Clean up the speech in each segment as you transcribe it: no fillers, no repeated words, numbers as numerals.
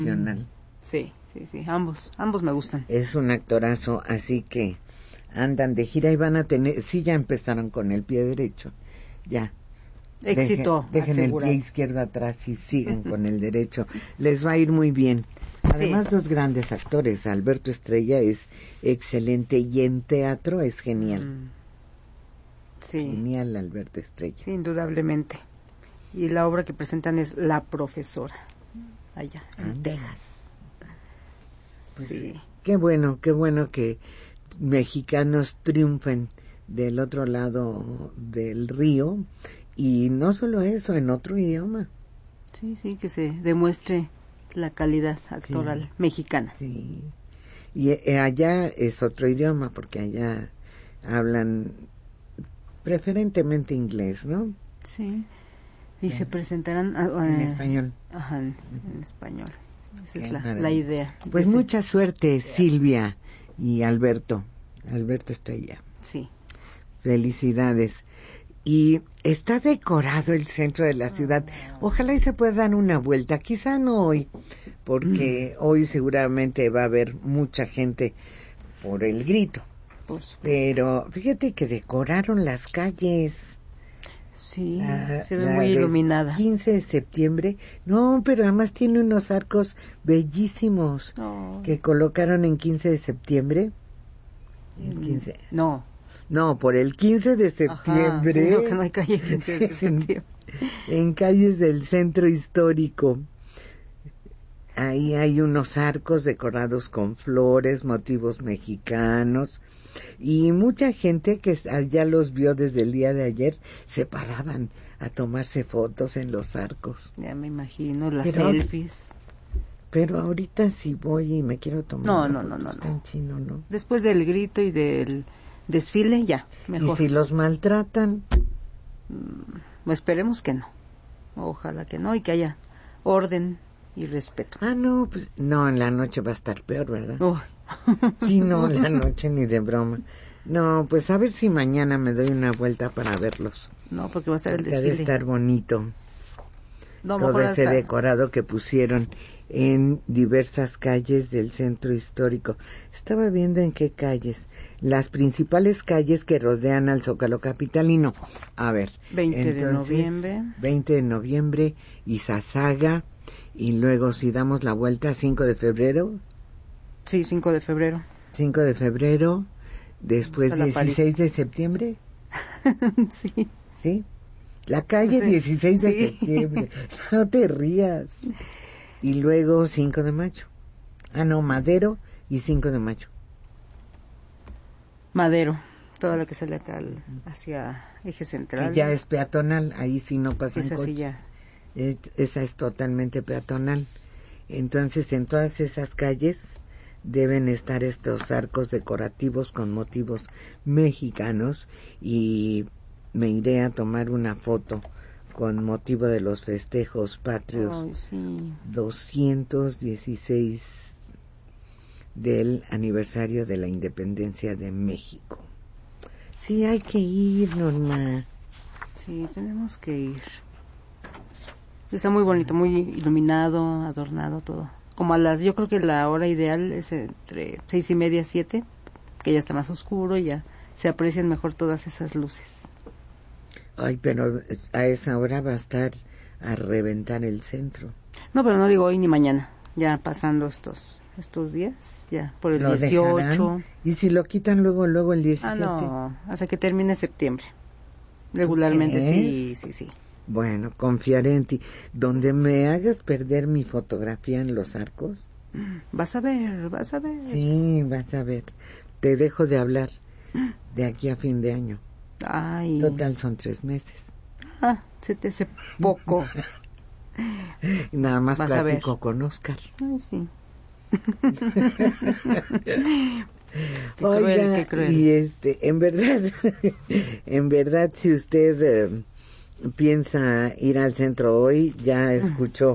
Nacional. Sí, ambos me gustan. Es un actorazo, así que andan de gira y van a tener, sí, ya empezaron con el pie derecho, ya. Éxito Dejen el asegurado. pie izquierdo atrás y siguen con el derecho. Les va a ir muy bien. Además, Sí. dos grandes actores. Alberto Estrella es excelente y en teatro es genial. Sí. Genial Alberto Estrella. Sí, indudablemente. Y la obra que presentan es La Profesora, allá en Texas. Pues sí. Qué bueno que mexicanos triunfen del otro lado del río, y no solo eso, en otro idioma. Sí, que se demuestre la calidad actoral mexicana. Sí, y allá es otro idioma, porque allá hablan preferentemente inglés, ¿no? Sí, y se presentarán en español. Ajá, en español. Esa Qué es la maravilla. idea. Pues mucha suerte, Silvia y Alberto Estrella. Sí. Felicidades. Y está decorado el centro de la ciudad. Ojalá y se pueda dar una vuelta, quizá no hoy, porque hoy seguramente va a haber mucha gente por el grito. Pero fíjate que decoraron las calles. Sí, se ve muy iluminada. 15 de septiembre. No, pero además tiene unos arcos bellísimos que colocaron en 15 de septiembre. No, por el 15 de septiembre. Ajá, sí, que no hay calle 15 de septiembre. En calles del centro histórico. Ahí hay unos arcos decorados con flores, motivos mexicanos, y mucha gente que ya los vio desde el día de ayer se paraban a tomarse fotos en los arcos. Ya me imagino, selfies. Pero ahorita si voy y me quiero tomar no. está en chino, ¿no? Después del grito y del desfile, ya, mejor. ¿Y si los maltratan? Esperemos que no. Ojalá que no, y que haya orden y respeto. No, pues no, en la noche va a estar peor, ¿verdad? Sí, no, en la noche ni de broma. No, pues a ver si mañana me doy una vuelta para verlos. No, porque va a estar el desfile. Debe estar bonito. No, todo ese decorado que pusieron en diversas calles del centro histórico. Estaba viendo en qué calles. Las principales calles que rodean al Zócalo capitalino. A ver. 20 de noviembre. 20 de noviembre, Izazaga. Y luego si damos la vuelta, 5 de febrero. Sí, 5 de febrero. 5 de febrero. Después 16 de septiembre. Sí. ¿Sí? La calle 16 de septiembre. No te rías. Y luego 5 de mayo. Madero y 5 de mayo. Madero. Toda la que sale acá hacia Eje Central. Y ya es peatonal. Ahí sí no pasan coches. Sí ya. Esa es totalmente peatonal. Entonces en todas esas calles deben estar estos arcos decorativos con motivos mexicanos, y me iré a tomar una foto con motivo de los festejos patrios 216 del aniversario de la independencia de México. Sí, hay que ir, Norma. Sí, tenemos que ir. Está muy bonito, muy iluminado, adornado todo. Como yo creo que la hora ideal es entre 6:30 y 7, que ya está más oscuro y ya se aprecian mejor todas esas luces. Ay, pero a esa hora va a estar a reventar el centro. No, pero no digo hoy ni mañana, ya pasando estos días, ya por el 18. Dejarán. ¿Y si lo quitan luego el 17? No, hasta que termine septiembre. Regularmente, sí. Bueno, confiaré en ti. Donde me hagas perder mi fotografía en los arcos. Vas a ver. Sí, vas a ver. Te dejo de hablar de aquí a fin de año. Ay. Total, son 3 meses. Se te hace poco. Y nada más platico con Oscar. Ay, sí. Oiga, qué cruel. Y en verdad, si usted piensa ir al centro hoy, ya escuchó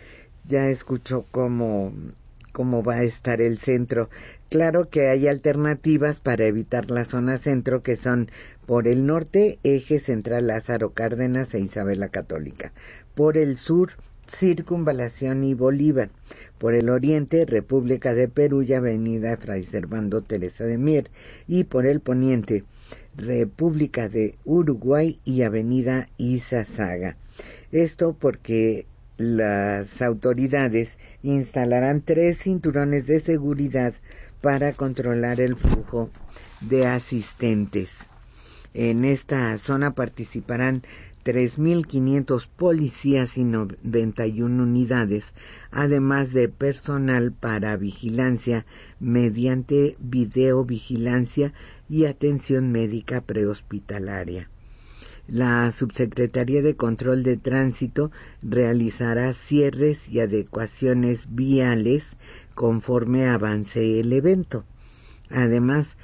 cómo va a estar el centro. Claro que hay alternativas para evitar la zona centro, que son por el norte, Eje Central Lázaro Cárdenas e Isabel la Católica. Por el sur, Circunvalación y Bolívar. Por el oriente, República de Perú y Avenida Fray Servando Teresa de Mier. Y por el poniente, República de Uruguay y Avenida Izazaga. Esto porque las autoridades instalarán 3 cinturones de seguridad para controlar el flujo de asistentes. En esta zona participarán 3.500 policías y 91 unidades, además de personal para vigilancia mediante videovigilancia y atención médica prehospitalaria. La Subsecretaría de Control de Tránsito realizará cierres y adecuaciones viales conforme avance el evento. Además,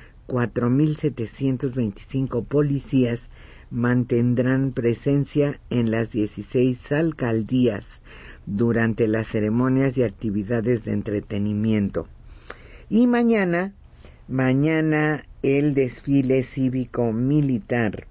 4.725 policías mantendrán presencia en las 16 alcaldías durante las ceremonias y actividades de entretenimiento. Y mañana el desfile cívico-militar,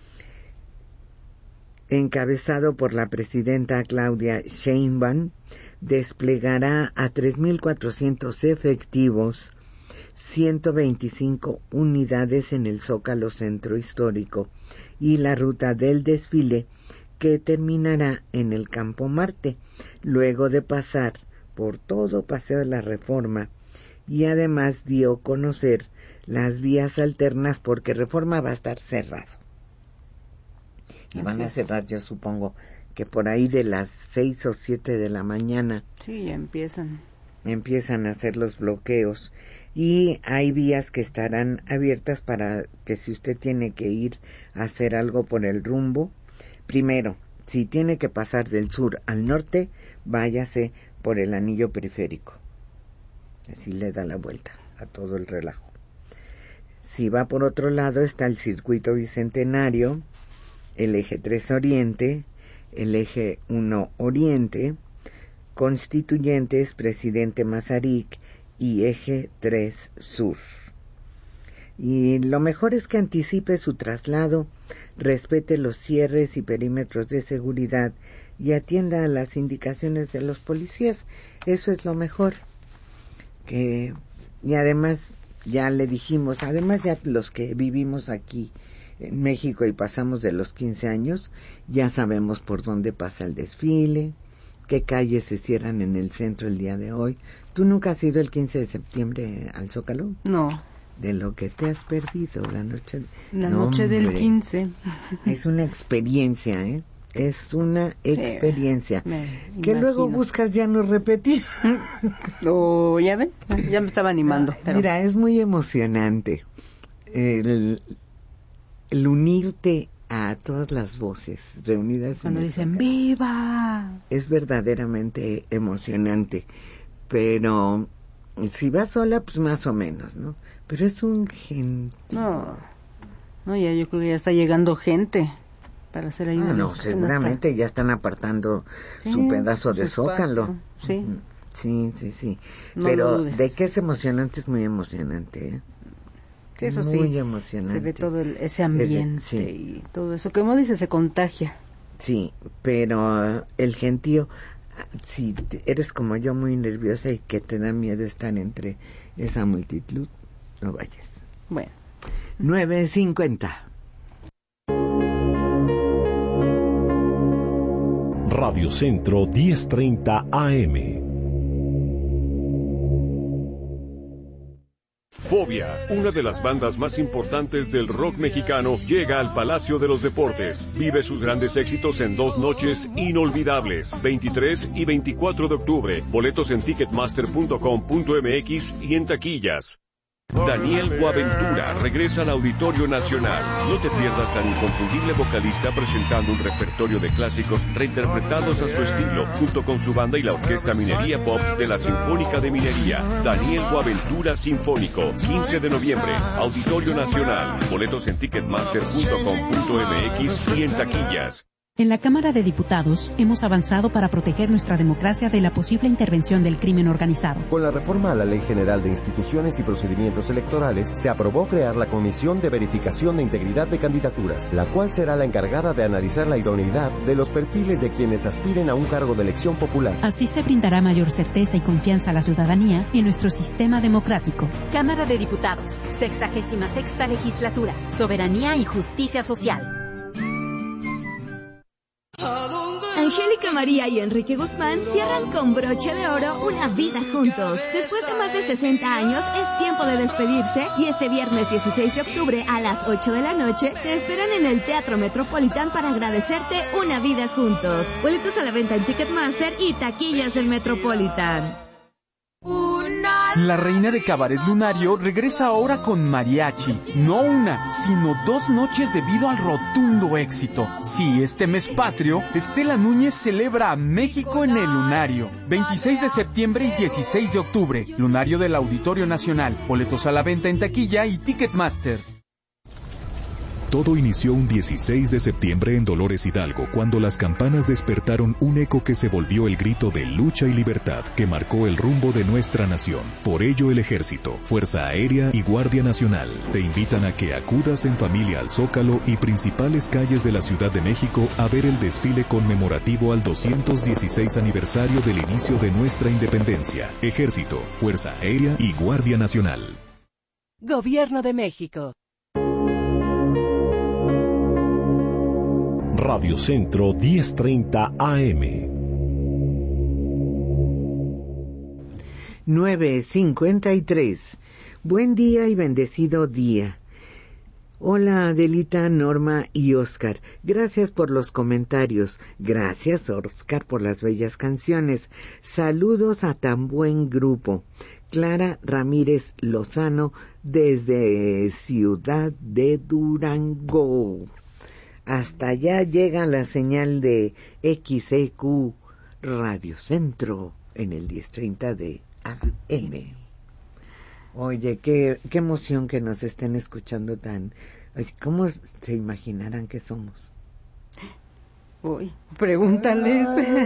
encabezado por la presidenta Claudia Sheinbaum, desplegará a 3.400 efectivos, 125 unidades en el Zócalo Centro Histórico y la ruta del desfile, que terminará en el Campo Marte, luego de pasar por todo Paseo de la Reforma, y además dio a conocer las vías alternas porque Reforma va a estar cerrado. Y van a cerrar, yo supongo, que por ahí de las 6 o 7 de la mañana. Sí, ya empiezan a hacer los bloqueos. Y hay vías que estarán abiertas para que si usted tiene que ir a hacer algo por el rumbo, primero, si tiene que pasar del sur al norte, váyase por el anillo periférico. Así le da la vuelta a todo el relajo. Si va por otro lado, está el circuito bicentenario, el eje 3 Oriente, el eje 1 Oriente, Constituyentes, Presidente Mazarik y eje 3 Sur. Y lo mejor es que anticipe su traslado, respete los cierres y perímetros de seguridad y atienda a las indicaciones de los policías. Eso es lo mejor. Y además, ya le dijimos, además ya los que vivimos aquí en México y pasamos de los 15 años, ya sabemos por dónde pasa el desfile, qué calles se cierran en el centro el día de hoy. ¿Tú nunca has ido el 15 de septiembre al Zócalo? No. De lo que te has perdido la noche del 15. Es una experiencia, ¿eh? Es una experiencia que imagino. Luego buscas ya no repetir. Ya ves, ya me estaba animando. Pero... Mira, es muy emocionante el unirte a todas las voces reunidas. Cuando dicen ¡viva! Es verdaderamente emocionante, pero si vas sola, pues más o menos, ¿no? Pero es un gentío. No, ya yo creo que ya está llegando gente para hacer ahí. No, seguramente ya están apartando su pedazo de Zócalo. Sí. Sí. No pero de que es emocionante, es muy emocionante, ¿eh? Sí, eso muy emocionante. Se ve todo ese ambiente y todo eso. Como dice, se contagia. Sí, pero el gentío, si eres como yo muy nerviosa y que te da miedo estar entre esa multitud, no vayas. Bueno. 9:50. Radio Centro 1030 AM. Fobia, una de las bandas más importantes del rock mexicano, llega al Palacio de los Deportes. Vive sus grandes éxitos en 2 noches inolvidables, 23 y 24 de octubre. Boletos en ticketmaster.com.mx y en taquillas. Daniel Boaventura regresa al Auditorio Nacional. No te pierdas al inconfundible vocalista presentando un repertorio de clásicos reinterpretados a su estilo, junto con su banda y la Orquesta Minería Pops de la Sinfónica de Minería. Daniel Boaventura Sinfónico, 15 de noviembre, Auditorio Nacional. Boletos en ticketmaster.com.mx y en taquillas. En la Cámara de Diputados hemos avanzado para proteger nuestra democracia de la posible intervención del crimen organizado. Con la reforma a la Ley General de Instituciones y Procedimientos Electorales, se aprobó crear la Comisión de Verificación de Integridad de Candidaturas, la cual será la encargada de analizar la idoneidad de los perfiles de quienes aspiren a un cargo de elección popular. Así se brindará mayor certeza y confianza a la ciudadanía en nuestro sistema democrático. Cámara de Diputados, 66ª Legislatura, Soberanía y Justicia Social. Angélica María y Enrique Guzmán cierran con broche de oro una vida juntos. Después de más de 60 años, es tiempo de despedirse y este viernes 16 de octubre a las 8 de la noche te esperan en el Teatro Metropolitan para agradecerte una vida juntos. Boletos a la venta en Ticketmaster y taquillas del Metropolitan. La reina de Cabaret Lunario regresa ahora con mariachi. No una, sino 2 noches debido al rotundo éxito. Sí, este mes patrio, Estela Núñez celebra a México en el Lunario. 26 de septiembre y 16 de octubre. Lunario del Auditorio Nacional. Boletos a la venta en taquilla y Ticketmaster. Todo inició un 16 de septiembre en Dolores Hidalgo, cuando las campanas despertaron un eco que se volvió el grito de lucha y libertad que marcó el rumbo de nuestra nación. Por ello, el Ejército, Fuerza Aérea y Guardia Nacional te invitan a que acudas en familia al Zócalo y principales calles de la Ciudad de México a ver el desfile conmemorativo al 216 aniversario del inicio de nuestra independencia. Ejército, Fuerza Aérea y Guardia Nacional. Gobierno de México. Radio Centro 1030 AM. 9:53. Buen día y bendecido día. Hola Adelita, Norma y Oscar. Gracias por los comentarios. Gracias Oscar por las bellas canciones. Saludos a tan buen grupo. Clara Ramírez Lozano desde Ciudad de Durango. Hasta allá llega la señal de XEQ Radio Centro en el 1030 de AM. Oye, qué emoción que nos estén escuchando tan... Oye, ¿cómo se imaginarán que somos? Uy, pregúntales.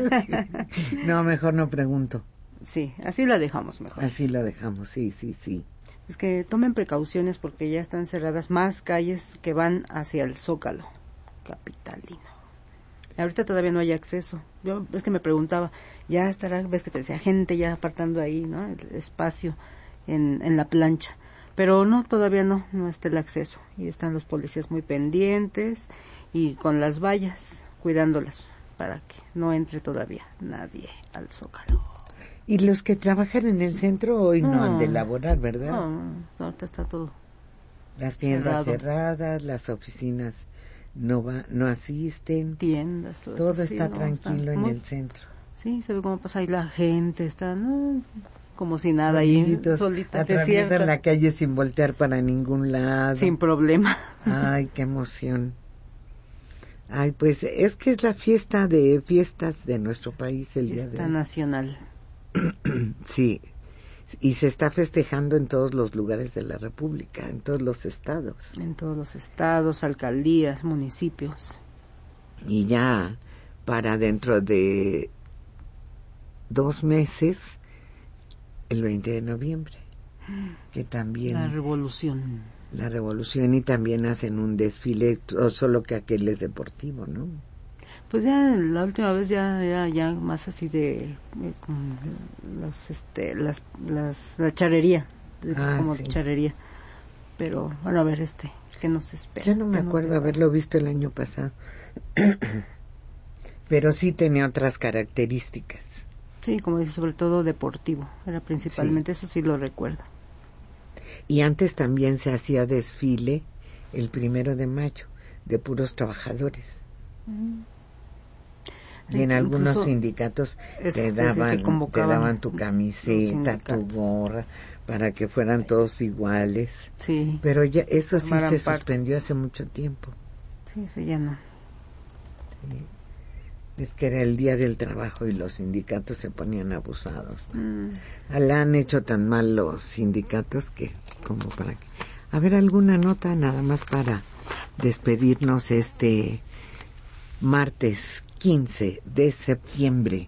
No, mejor no pregunto. Sí, así la dejamos mejor. Así la dejamos, sí. Es que tomen precauciones porque ya están cerradas más calles que van hacia el Zócalo capitalino. Ahorita todavía no hay acceso. Yo es que me preguntaba, ya estará, ves que te decía, gente ya apartando ahí, ¿no? El espacio en la plancha. Pero no, todavía no está el acceso. Y están los policías muy pendientes y con las vallas cuidándolas para que no entre todavía nadie al Zócalo. Y los que trabajan en el centro hoy no han de laborar, ¿verdad? No, ahorita está todo. Las tiendas cerradas, las oficinas no asisten, tiendas, todo está tranquilo en el centro. Sí, se ve cómo pasa ahí la gente, está como si nada ahí, solita, desierta. La calle sin voltear para ningún lado. Sin problema. Ay, qué emoción. Ay, pues es que es la fiesta de fiestas de nuestro país el día de hoy. Fiesta nacional. Sí, y se está festejando en todos los lugares de la República, en todos los estados. En todos los estados, alcaldías, municipios. Y ya para dentro de 2 meses, el 20 de noviembre, que también... La revolución, y también hacen un desfile, solo que aquel es deportivo, ¿no? Pues ya la última vez ya más así de la charería, como sí. De charería. Pero bueno, a ver ¿qué nos espera? Yo no me acuerdo haberlo visto el año pasado. Pero sí tenía otras características. Sí, como dice, sobre todo deportivo, era principalmente, sí. Eso sí lo recuerdo. Y antes también se hacía desfile el 1 de mayo de puros trabajadores. Y en algunos sindicatos te daban tu camiseta, tu gorra, para que fueran todos iguales. Sí. Pero ya eso sí se suspendió hace mucho tiempo. Sí, eso ya no. Sí. Es que era el día del trabajo y los sindicatos se ponían abusados. La han hecho tan mal los sindicatos que como para que... A ver, alguna nota nada más para despedirnos este martes 15 de septiembre,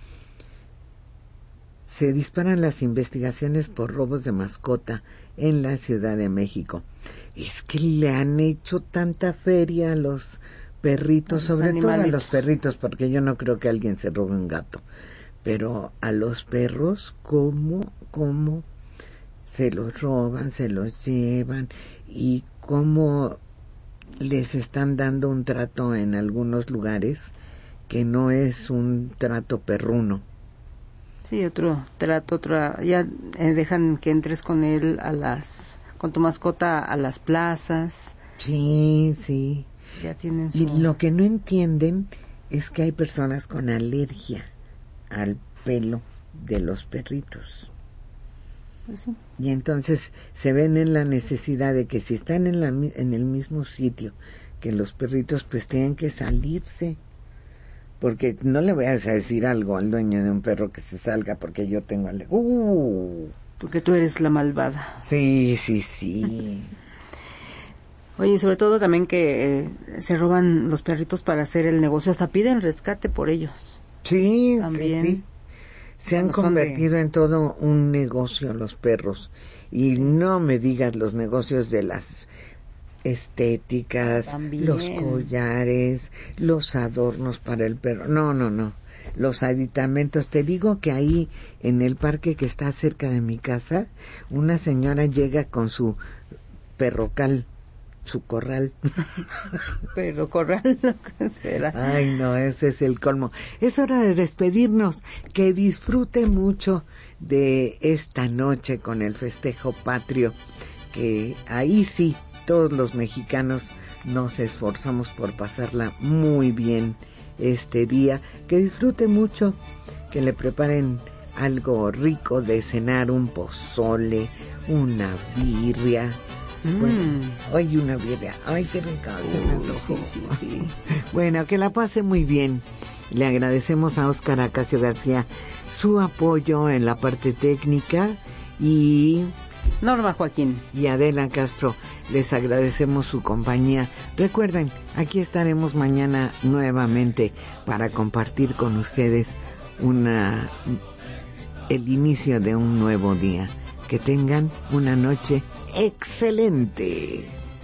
se disparan las investigaciones por robos de mascota en la Ciudad de México. Es que le han hecho tanta feria a los perritos, sobre todo a los perritos, porque yo no creo que alguien se robe un gato, pero a los perros, ¿cómo se los roban, se los llevan, y cómo les están dando un trato en algunos lugares que no es un trato perruno? Sí, otro trato, ya dejan que entres con él con tu mascota a las plazas. Sí. Ya tienen Y lo que no entienden es que hay personas con alergia al pelo de los perritos. Pues sí. Y entonces se ven en la necesidad de que si están en el mismo sitio que los perritos, pues tienen que salirse. Porque no le vayas a decir algo al dueño de un perro que se salga porque yo tengo Porque tú eres la malvada. Sí. Oye, sobre todo también que se roban los perritos para hacer el negocio, hasta piden rescate por ellos. Sí, también. Sí. Se han convertido en todo un negocio los perros. Y no me digas los negocios de las estéticas, también. Los collares, los adornos para el perro. No. Los aditamentos. Te digo que ahí en el parque que está cerca de mi casa, una señora llega con su perrocal, su corral. Pero corral, lo que será. Ay, no, ese es el colmo. Es hora de despedirnos. Que disfrute mucho de esta noche con el festejo patrio, que ahí sí, todos los mexicanos nos esforzamos por pasarla muy bien este día. Que disfrute mucho, que le preparen algo rico de cenar, un pozole, una birria. Bueno, hoy una birria. Ay, qué rica. Sí. Bueno, que la pase muy bien. Le agradecemos a Óscar Acacio García su apoyo en la parte técnica, y Norma Joaquín y Adela Castro, les agradecemos su compañía. Recuerden, aquí estaremos mañana nuevamente para compartir con ustedes el inicio de un nuevo día. Que tengan una noche excelente.